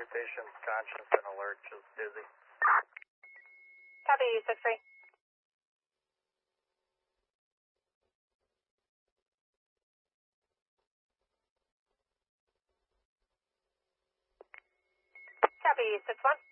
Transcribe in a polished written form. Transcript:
patient's conscious and alert, just dizzy. Copy, 6-3. Copy, 6-1.